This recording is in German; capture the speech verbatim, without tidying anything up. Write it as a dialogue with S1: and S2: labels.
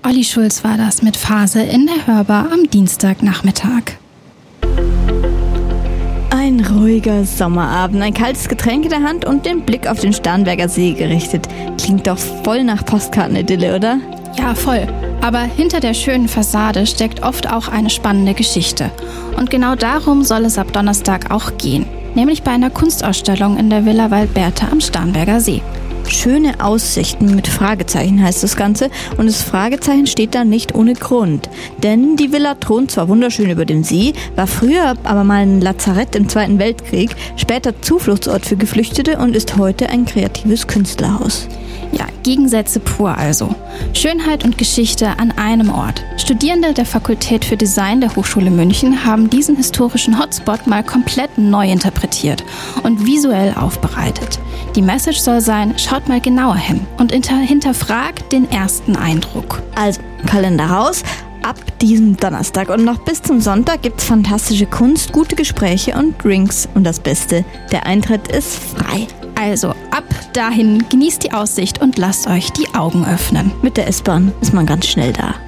S1: Olli Schulz war das mit Phase in der Hörbar am Dienstagnachmittag.
S2: Ein ruhiger Sommerabend, ein kaltes Getränk in der Hand und den Blick auf den Starnberger See gerichtet. Klingt doch voll nach Postkartenidylle, oder?
S1: Ja, voll. Aber hinter der schönen Fassade steckt oft auch eine spannende Geschichte. Und genau darum soll es ab Donnerstag auch gehen. Nämlich bei einer Kunstausstellung in der Villa Waldberthe am Starnberger See.
S2: Schöne Aussichten mit Fragezeichen heißt das Ganze und das Fragezeichen steht da nicht ohne Grund. Denn die Villa thront zwar wunderschön über dem See, war früher aber mal ein Lazarett im Zweiten Weltkrieg, später Zufluchtsort für Geflüchtete und ist heute ein kreatives Künstlerhaus.
S1: Ja, Gegensätze pur also. Schönheit und Geschichte an einem Ort. Studierende der Fakultät für Design der Hochschule München haben diesen historischen Hotspot mal komplett neu interpretiert und visuell aufbereitet. Die Message soll sein, schaut mal genauer hin und hinter- hinterfragt den ersten Eindruck.
S2: Also, Kalender raus. Ab diesem Donnerstag und noch bis zum Sonntag gibt's fantastische Kunst, gute Gespräche und Drinks. Und das Beste, der Eintritt ist frei.
S1: Also ab dahin, genießt die Aussicht und lasst euch die Augen öffnen.
S2: Mit der S-Bahn ist man ganz schnell da.